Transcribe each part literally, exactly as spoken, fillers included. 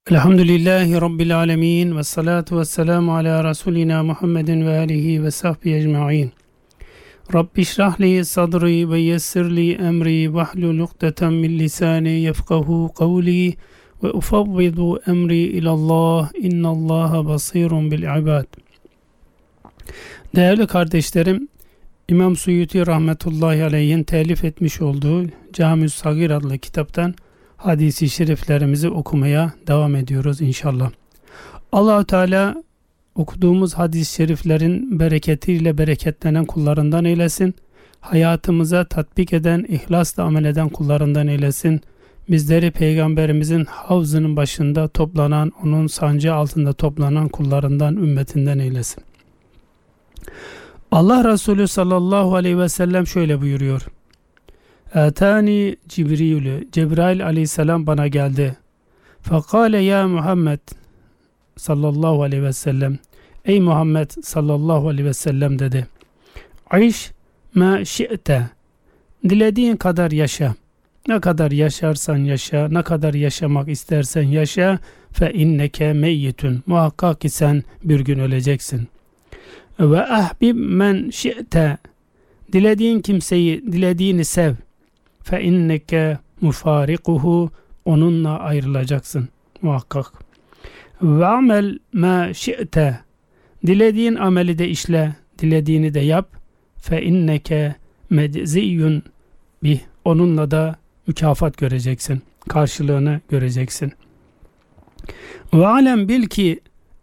Elhamdülillahi Rabbil alemin ve salatu ve selamu ala Resulina Muhammedin ve alihi ve sahbihi ecma'in. Rabbi şrahli sadri ve yessirli emri ve hlul ukdeten min lisani yefkahu kavli ve ufavvidu emri ilallah innallaha basirun bil ibad. Değerli kardeşlerim, İmam Suyuti rahmetullahi aleyhin telif etmiş olduğu Cami-ü Sagir adlı kitaptan hadis-i şeriflerimizi okumaya devam ediyoruz inşallah. Allah-u Teala okuduğumuz hadis-i şeriflerin bereketiyle bereketlenen kullarından eylesin. Hayatımıza tatbik eden, ihlasla amel eden kullarından eylesin. Bizleri Peygamberimizin havzının başında toplanan, onun sancağı altında toplanan kullarından, ümmetinden eylesin. Allah Resulü sallallahu aleyhi ve sellem şöyle buyuruyor. Atani Cibrilü, Cebrail aleyhisselam bana geldi. Fekale ya Muhammed sallallahu aleyhi ve sellem, ey Muhammed sallallahu aleyhi ve sellem dedi. İş ma şi'te, dilediğin kadar yaşa. Ne kadar yaşarsan yaşa, ne kadar yaşamak istersen yaşa. Fe inneke meyyitun, muhakkak ki sen bir gün öleceksin. Ve ahbib men şi'te, dilediğin kimseyi, dilediğini sev. Fe inneke mufarikuhu, onunla ayrılacaksın muhakkak. Ve amel ma şi'te, dilediğin ameli de işle, dilediğini de yap. Fe inneke mecziyun bih, onunla da mükafat göreceksin, karşılığını göreceksin. Ve alem bil ki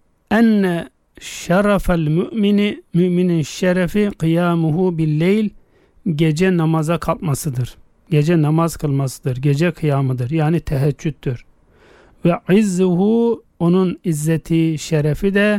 enne şerefel mümini, müminin şerefi kıyamuhu billeyl, gece namaza kalkmasıdır. Gece namaz kılmasıdır. Gece kıyamıdır. Yani teheccüddür. Ve izzuhu, onun izzeti, şerefi de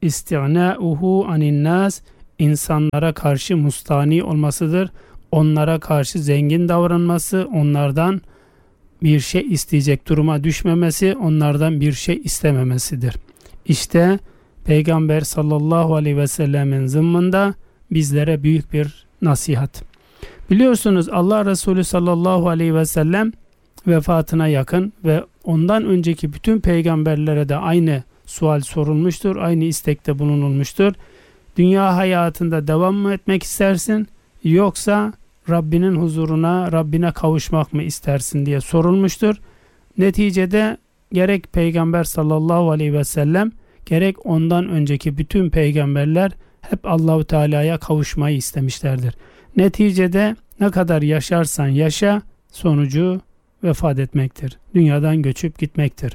isti'na'uhu anin nas, insanlara karşı mustani olmasıdır. Onlara karşı zengin davranması, onlardan bir şey isteyecek duruma düşmemesi, onlardan bir şey istememesidir. İşte Peygamber sallallahu aleyhi ve sellemin zımmında bizlere büyük bir nasihat. Biliyorsunuz Allah Resulü sallallahu aleyhi ve sellem vefatına yakın ve ondan önceki bütün peygamberlere de aynı sual sorulmuştur, aynı istekte bulunulmuştur. Dünya hayatında devam mı etmek istersin, yoksa Rabbinin huzuruna, Rabbine kavuşmak mı istersin diye sorulmuştur. Neticede gerek Peygamber sallallahu aleyhi ve sellem, gerek ondan önceki bütün peygamberler hep Allahu Teala'ya kavuşmayı istemişlerdir. Neticede ne kadar yaşarsan yaşa, sonucu vefat etmektir. Dünyadan göçüp gitmektir.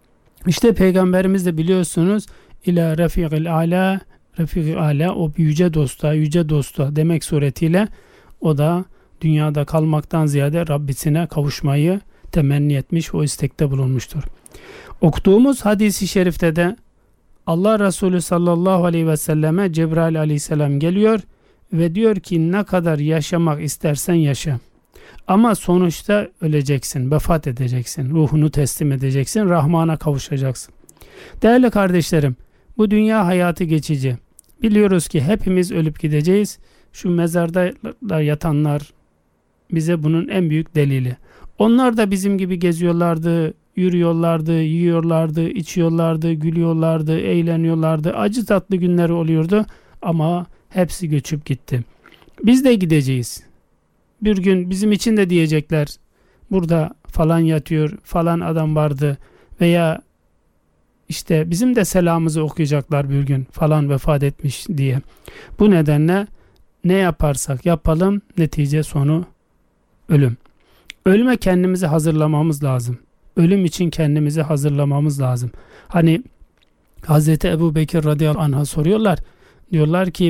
İşte Peygamberimiz de biliyorsunuz ila rafiqil ala, rafiqil ala, o yüce dosta, yüce dosta demek suretiyle o da dünyada kalmaktan ziyade Rabbisine kavuşmayı temenni etmiş, o istekte bulunmuştur. Okuduğumuz hadis-i şerifte de Allah Resulü sallallahu aleyhi ve selleme Cebrail aleyhisselam geliyor ve diyor ki ne kadar yaşamak istersen yaşa. Ama sonuçta öleceksin, vefat edeceksin, ruhunu teslim edeceksin, Rahman'a kavuşacaksın. Değerli kardeşlerim, bu dünya hayatı geçici. Biliyoruz ki hepimiz ölüp gideceğiz. Şu mezarda yatanlar bize bunun en büyük delili. Onlar da bizim gibi geziyorlardı, yürüyorlardı, yiyorlardı, içiyorlardı, gülüyorlardı, eğleniyorlardı. Acı tatlı günleri oluyordu ama hepsi göçüp gitti. Biz de gideceğiz. Bir gün bizim için de diyecekler, burada falan yatıyor, falan adam vardı veya işte bizim de selamımızı okuyacaklar bir gün, falan vefat etmiş diye. Bu nedenle ne yaparsak yapalım, netice sonu ölüm. Ölüme kendimizi hazırlamamız lazım. Ölüm için kendimizi hazırlamamız lazım. Hani Hazreti Ebu Bekir radıyallahu anh'a soruyorlar. Diyorlar ki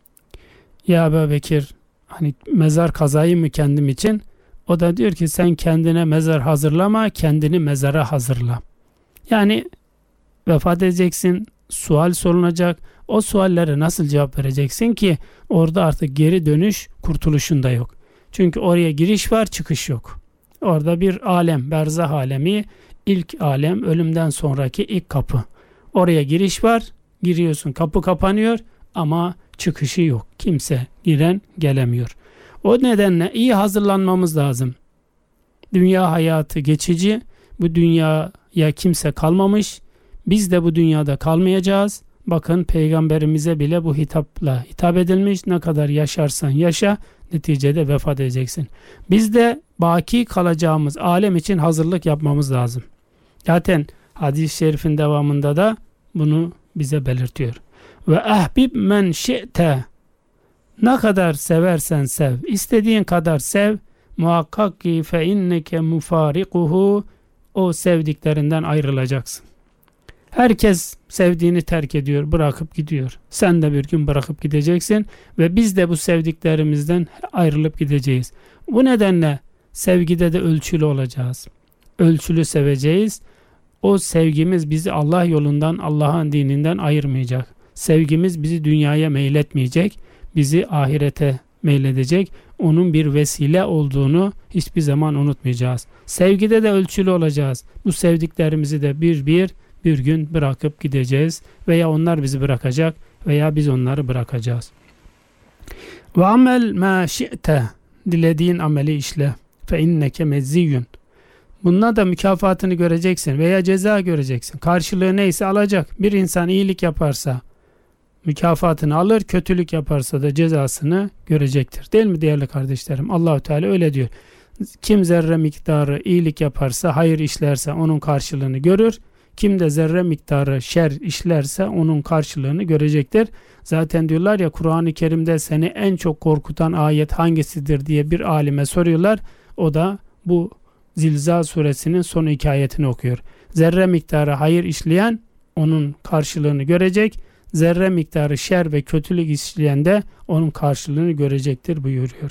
ya Ebu Bekir, hani mezar kazayı mı kendim için? O da diyor ki sen kendine mezar hazırlama, kendini mezara hazırla. Yani vefat edeceksin, sual sorulacak. O suallere nasıl cevap vereceksin ki orada artık geri dönüş, kurtuluşun da yok. Çünkü oraya giriş var, çıkış yok. Orada bir alem, berzah alemi, ilk alem, ölümden sonraki ilk kapı. Oraya giriş var, giriyorsun, kapı kapanıyor ama çıkışı yok. Kimse giren gelemiyor. O nedenle iyi hazırlanmamız lazım. Dünya hayatı geçici. Bu dünya ya kimse kalmamış. Biz de bu dünyada kalmayacağız. Bakın peygamberimize bile bu hitapla hitap edilmiş. Ne kadar yaşarsan yaşa, neticede vefat edeceksin. Biz de baki kalacağımız alem için hazırlık yapmamız lazım. Zaten hadis-i şerifin devamında da bunu bize belirtiyor. Ve ahbib men şi'te, ne kadar seversen sev, istediğin kadar sev, muhakkak ki fe inneke mufarikuhu, o sevdiklerinden ayrılacaksın. Herkes sevdiğini terk ediyor, bırakıp gidiyor. Sen de bir gün bırakıp gideceksin ve biz de bu sevdiklerimizden ayrılıp gideceğiz. Bu nedenle sevgide de ölçülü olacağız. Ölçülü seveceğiz. O sevgimiz bizi Allah yolundan, Allah'ın dininden ayırmayacak. Sevgimiz bizi dünyaya meyletmeyecek, bizi ahirete meyledecek. Onun bir vesile olduğunu hiçbir zaman unutmayacağız. Sevgide de ölçülü olacağız. Bu sevdiklerimizi de bir bir bir gün bırakıp gideceğiz veya onlar bizi bırakacak veya biz onları bırakacağız. Ve amel ma şi'te, dilediğin ameli işle, fe inneke mezziyun. Bununla da mükafatını göreceksin veya ceza göreceksin. Karşılığı neyse alacak. Bir insan iyilik yaparsa mükafatını alır, kötülük yaparsa da cezasını görecektir. Değil mi değerli kardeşlerim? Allah-u Teala öyle diyor. Kim zerre miktarı iyilik yaparsa, hayır işlerse onun karşılığını görür. Kim de zerre miktarı şer işlerse onun karşılığını görecektir. Zaten diyorlar ya, Kur'an-ı Kerim'de seni en çok korkutan ayet hangisidir diye bir alime soruyorlar. O da bu Zilzal suresinin son iki ayetini okuyor. Zerre miktarı hayır işleyen onun karşılığını görecek. Zerre miktarı şer ve kötülük işleyen de onun karşılığını görecektir buyuruyor.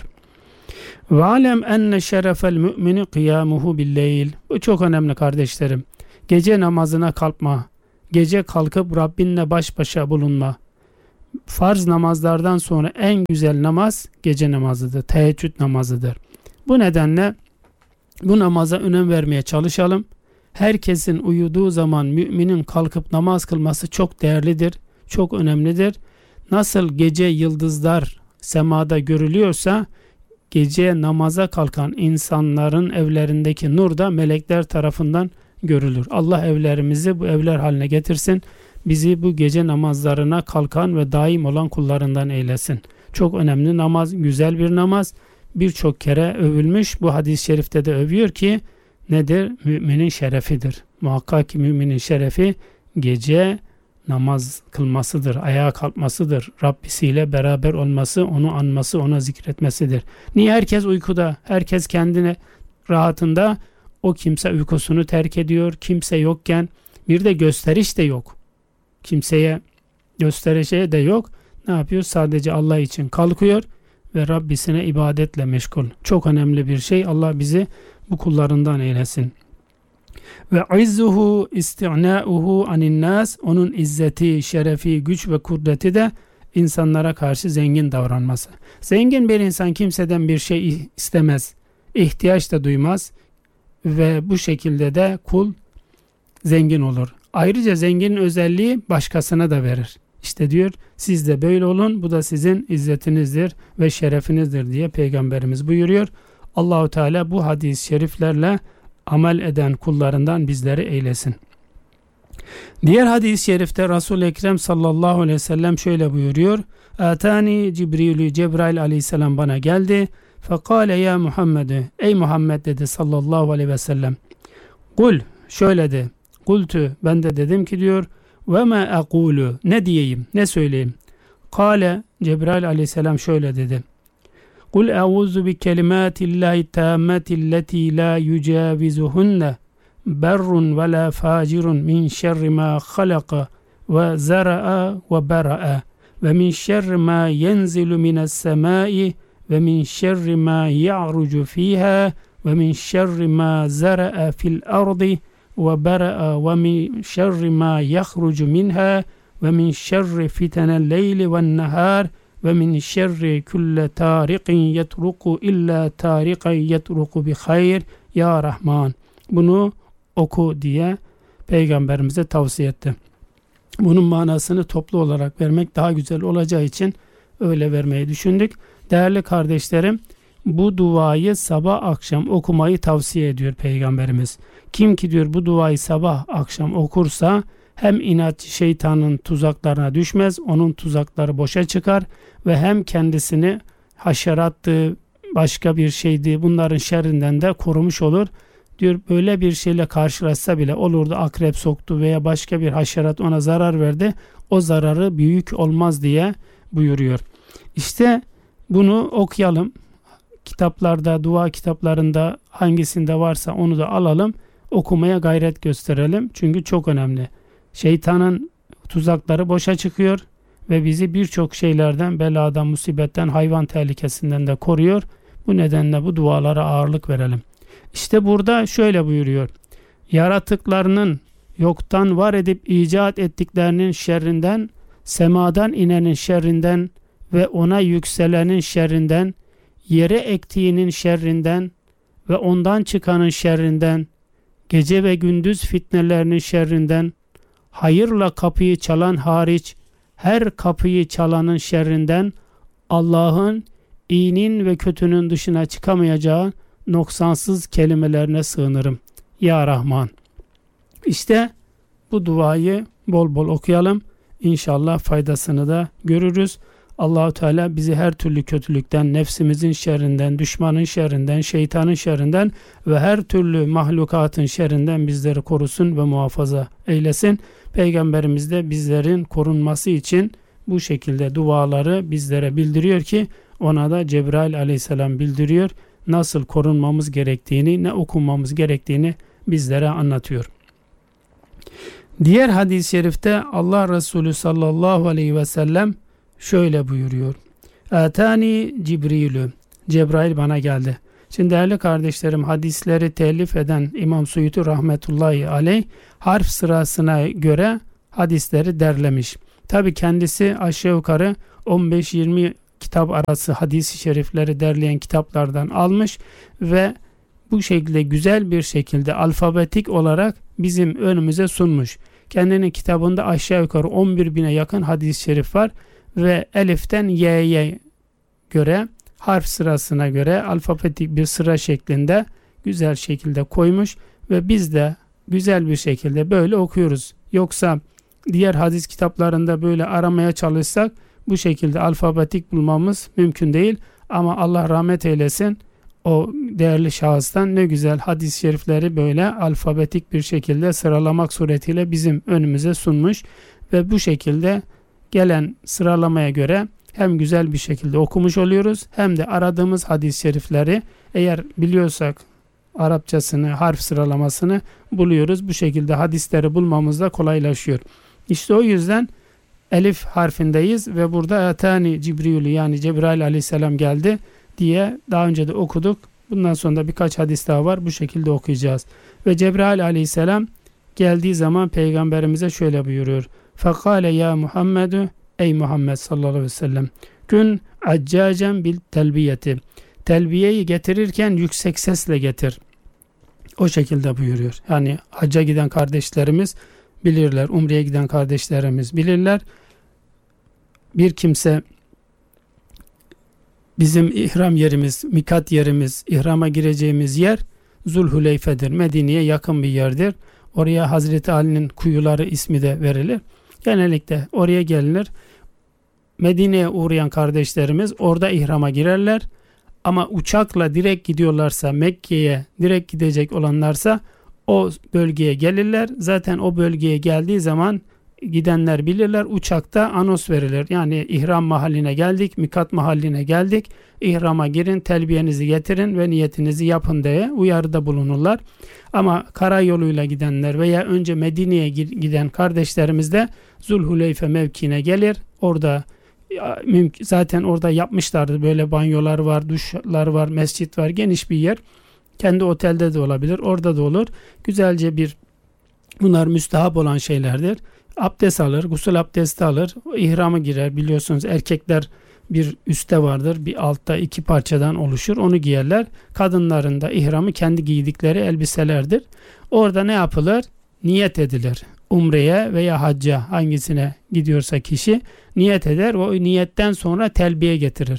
Ve alem enne şerefel mümini kıyamuhu billeyl. Bu çok önemli kardeşlerim. Gece namazına kalkma, gece kalkıp Rabbinle baş başa bulunma. Farz namazlardan sonra en güzel namaz gece namazıdır, teheccüd namazıdır. Bu nedenle bu namaza önem vermeye çalışalım. Herkesin uyuduğu zaman müminin kalkıp namaz kılması çok değerlidir, çok önemlidir. Nasıl gece yıldızlar semada görülüyorsa, gece namaza kalkan insanların evlerindeki nur da melekler tarafından görülür. Allah evlerimizi bu evler haline getirsin. Bizi bu gece namazlarına kalkan ve daim olan kullarından eylesin. Çok önemli namaz, güzel bir namaz. Birçok kere övülmüş. Bu hadis-i şerifte de övüyor ki nedir? Müminin şerefidir. Muhakkak ki müminin şerefi gece namaz kılmasıdır, ayağa kalkmasıdır. Rabbisiyle beraber olması, onu anması, ona zikretmesidir. Niye herkes uykuda? Herkes kendine rahatında. O kimse uykusunu terk ediyor. Kimse yokken bir de gösteriş de yok. Kimseye gösterişe de yok. Ne yapıyor? Sadece Allah için kalkıyor ve Rabbisine ibadetle meşgul. Çok önemli bir şey. Allah bizi bu kullarından eylesin. Ve izzuhu isti'na'uhu anin nas, onun izzeti, şerefi, güç ve kudreti de insanlara karşı zengin davranması. Zengin bir insan kimseden bir şey istemez. İhtiyaç da duymaz ve bu şekilde de kul zengin olur. Ayrıca zenginin özelliği başkasına da verir. İşte diyor, siz de böyle olun, bu da sizin izzetinizdir ve şerefinizdir diye Peygamberimiz buyuruyor. Allahu Teala bu hadis-i şeriflerle amel eden kullarından bizleri eylesin. Diğer hadis-i şerifte Resul-i Ekrem sallallahu aleyhi ve sellem şöyle buyuruyor. Atani Cibrilü, Cebrail aleyhisselam bana geldi. Fekale ya Muhammed, ey Muhammed dedi sallallahu aleyhi ve sellem. Kul, şöyle de. Kultu, ben de dedim ki diyor. Ve ma aqulu, ne diyeyim, ne söyleyeyim. Kale, Cebrail aleyhisselam şöyle dedi. Kul e'uzu bi kelimatillahi tammatillati la yucavizuhunne berrun ve la facirun min şerri ma halaka ve zara'a ve bera'a ve min şerri ma yenzilu mines semai ve min şerri ma ya'rucu fiha ve min şerri ma zara'a fil ardi ve bera'a ve min şerri ma yahrucu minha ve min şerri fitenel leyli ve nehar ve min şerri kulle tariqin yetruku illa tariqan yetruku bi hayr ya Rahman. Bunu oku diye Peygamberimize tavsiye etti. Bunun manasını toplu olarak vermek daha güzel olacağı için öyle vermeyi düşündük. Değerli kardeşlerim, bu duayı sabah akşam okumayı tavsiye ediyor Peygamberimiz. Kim ki diyor bu duayı sabah akşam okursa hem inatçı şeytanın tuzaklarına düşmez, onun tuzakları boşa çıkar ve hem kendisini haşerattı, başka bir şeydi, bunların şerrinden de korumuş olur. Diyor böyle bir şeyle karşılaşsa bile, olur da akrep soktu veya başka bir haşerat ona zarar verdi, o zararı büyük olmaz diye buyuruyor. İşte bunu okuyalım. Kitaplarda, dua kitaplarında hangisinde varsa onu da alalım. Okumaya gayret gösterelim. Çünkü çok önemli. Şeytanın tuzakları boşa çıkıyor ve bizi birçok şeylerden, beladan, musibetten, hayvan tehlikesinden de koruyor. Bu nedenle bu dualara ağırlık verelim. İşte burada şöyle buyuruyor. Yaratıklarının yoktan var edip icat ettiklerinin şerrinden, semadan inenin şerrinden ve ona yükselenin şerrinden, yere ektiğinin şerrinden ve ondan çıkanın şerrinden, gece ve gündüz fitnelerinin şerrinden, hayırla kapıyı çalan hariç her kapıyı çalanın şerrinden, Allah'ın iyinin ve kötünün dışına çıkamayacağı noksansız kelimelerine sığınırım. Ya Rahman. İşte bu duayı bol bol okuyalım. İnşallah faydasını da görürüz. Allah-u Teala bizi her türlü kötülükten, nefsimizin şerrinden, düşmanın şerrinden, şeytanın şerrinden ve her türlü mahlukatın şerrinden bizleri korusun ve muhafaza eylesin. Peygamberimiz de bizlerin korunması için bu şekilde duaları bizlere bildiriyor ki ona da Cebrail aleyhisselam bildiriyor. Nasıl korunmamız gerektiğini, ne okunmamız gerektiğini bizlere anlatıyor. Diğer hadis-i şerifte Allah Resulü sallallahu aleyhi ve sellem şöyle buyuruyor. Atani Cibrilü. Cebrail bana geldi. Şimdi değerli kardeşlerim, hadisleri telif eden İmam Suyuti rahmetullahi aleyh harf sırasına göre hadisleri derlemiş. Tabi kendisi aşağı yukarı on beş yirmi kitap arası hadis-i şerifleri derleyen kitaplardan almış ve bu şekilde güzel bir şekilde alfabetik olarak bizim önümüze sunmuş. Kendinin kitabında aşağı yukarı on bir bine yakın hadis-i şerif var ve eliften y'ye göre, harf sırasına göre alfabetik bir sıra şeklinde güzel şekilde koymuş ve biz de güzel bir şekilde böyle okuyoruz. Yoksa diğer hadis kitaplarında böyle aramaya çalışsak bu şekilde alfabetik bulmamız mümkün değil. Ama Allah rahmet eylesin, o değerli şahıstan ne güzel hadis-i şerifleri böyle alfabetik bir şekilde sıralamak suretiyle bizim önümüze sunmuş ve bu şekilde gelen sıralamaya göre hem güzel bir şekilde okumuş oluyoruz hem de aradığımız hadis-i şerifleri eğer biliyorsak Arapçasını, harf sıralamasını buluyoruz. Bu şekilde hadisleri bulmamız da kolaylaşıyor. İşte o yüzden elif harfindeyiz ve burada Atani Cibrilü, yani Cebrail aleyhisselam geldi diye daha önce de okuduk. Bundan sonra da birkaç hadis daha var. Bu şekilde okuyacağız. Ve Cebrail aleyhisselam geldiği zaman Peygamberimize şöyle buyuruyor. Fekale ya Muhammedü, ey Muhammed sallallahu aleyhi ve sellem, gün accacen bil telbiyeti. Telbiyeyi getirirken yüksek sesle getir. O şekilde buyuruyor. Yani hacca giden kardeşlerimiz bilirler. Umre'ye giden kardeşlerimiz bilirler. Bir kimse bizim ihram yerimiz, mikat yerimiz, ihrama gireceğimiz yer Zulhuleyfe'dir. Medine'ye yakın bir yerdir. Oraya Hazreti Ali'nin kuyuları ismi de verilir. Genellikle oraya gelinir. Medine'ye uğrayan kardeşlerimiz orada ihrama girerler. Ama uçakla direkt gidiyorlarsa, Mekke'ye direkt gidecek olanlarsa o bölgeye gelirler. Zaten o bölgeye geldiği zaman gidenler bilirler, uçakta anons verilir. Yani ihram mahalline geldik, mikat mahalline geldik. İhrama girin, telbiyenizi getirin ve niyetinizi yapın diye uyarıda bulunurlar. Ama karayoluyla gidenler veya önce Medine'ye giden kardeşlerimiz de Zulhuleyfe mevkiine gelir. Orada zaten orada yapmışlardı. Böyle banyolar var, duşlar var, mescit var, geniş bir yer. Kendi otelde de olabilir, orada da olur. Güzelce bir, bunlar müstehap olan şeylerdir. Abdest alır, gusül abdesti alır, ihrama girer. Biliyorsunuz erkekler bir üstte vardır, bir altta iki parçadan oluşur. Onu giyerler. Kadınların da ihramı kendi giydikleri elbiselerdir. Orada ne yapılır? Niyet edilir. Umre'ye veya hacca, hangisine gidiyorsa kişi niyet eder. O niyetten sonra telbiye getirir.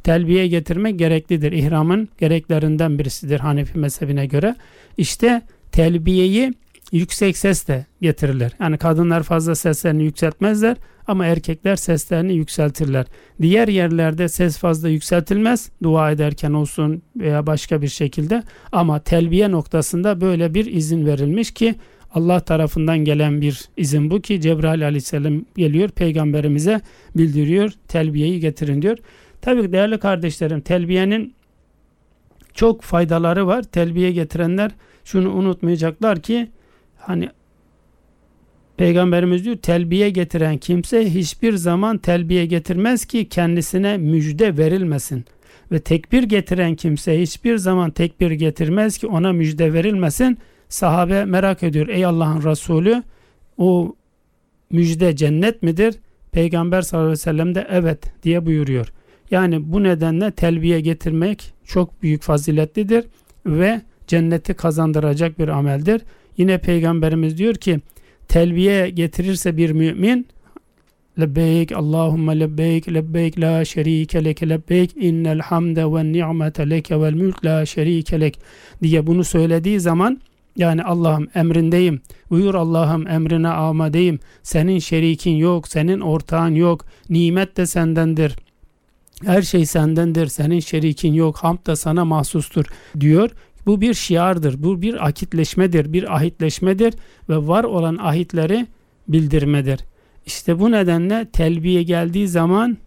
telbiye getirmek gereklidir. İhramın gereklerinden birisidir Hanefi mezhebine göre. İşte telbiyeyi yüksek sesle getirilir. Yani kadınlar fazla seslerini yükseltmezler ama erkekler seslerini yükseltirler. Diğer yerlerde ses fazla yükseltilmez. Dua ederken olsun veya başka bir şekilde. Ama telbiye noktasında böyle bir izin verilmiş ki Allah tarafından gelen bir izin bu ki Cebrail aleyhisselam geliyor peygamberimize bildiriyor, telbiyeyi getirin diyor. Tabii değerli kardeşlerim, telbiyenin çok faydaları var. Telbiye getirenler şunu unutmayacaklar ki hani Peygamberimiz diyor, telbiye getiren kimse hiçbir zaman telbiye getirmez ki kendisine müjde verilmesin. Ve tekbir getiren kimse hiçbir zaman tekbir getirmez ki ona müjde verilmesin. Sahabe merak ediyor, ey Allah'ın Resulü, o müjde cennet midir? Peygamber sallallahu aleyhi ve sellem de evet diye buyuruyor. Yani bu nedenle telbiye getirmek çok büyük faziletlidir ve cenneti kazandıracak bir ameldir. Yine Peygamberimiz diyor ki, telbiye getirirse bir mümin, lebbeyk Allahümme lebbeyk lebbeyk la şerike leke lebbeyk innel hamde ve ni'mete leke vel mülk la şerike lek diye bunu söylediği zaman, yani Allah'ım emrindeyim, buyur Allah'ım emrine amadeyim, senin şerikin yok, senin ortağın yok, nimet de sendendir, her şey sendendir, senin şerikin yok, hamd da sana mahsustur diyor. Bu bir şiardır, bu bir akitleşmedir, bir ahitleşmedir ve var olan ahitleri bildirmedir. İşte bu nedenle telbiye geldiği zaman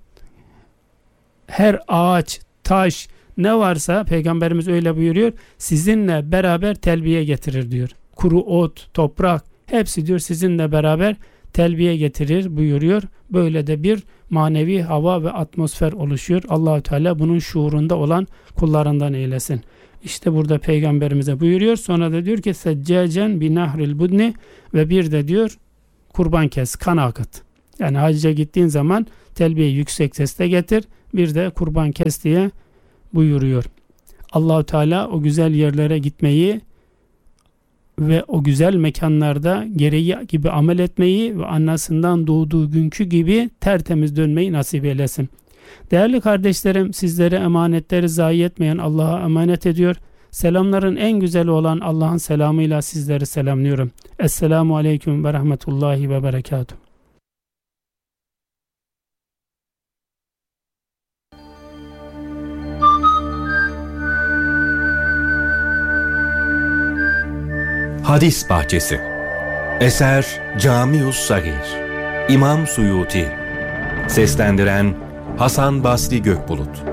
her ağaç, taş ne varsa Peygamberimiz öyle buyuruyor, sizinle beraber telbiye getirir diyor. Kuru ot, toprak hepsi diyor sizinle beraber telbiye getirir buyuruyor. Böyle de bir manevi hava ve atmosfer oluşuyor. Allah-u Teala bunun şuurunda olan kullarından eylesin. İşte burada Peygamberimize buyuruyor. Sonra da diyor ki seccacen bi nahril budni ve bir de diyor kurban kes, kan akıt. Yani hacca gittiğin zaman telbiyeyi yüksek sesle getir, bir de kurban kes diye buyuruyor. Allah-u Teala o güzel yerlere gitmeyi ve o güzel mekanlarda gereği gibi amel etmeyi ve annesinden doğduğu günkü gibi tertemiz dönmeyi nasip eylesin. Değerli kardeşlerim, sizlere emanetleri zayi etmeyen Allah'a emanet ediyor. Selamların en güzeli olan Allah'ın selamıyla sizleri selamlıyorum. Esselamu aleyküm ve rahmetullahi ve berekatuhu. Hadis Bahçesi. Eser Camius Sagir. İmam Suyuti. Seslendiren Hasan Basri Gökbulut.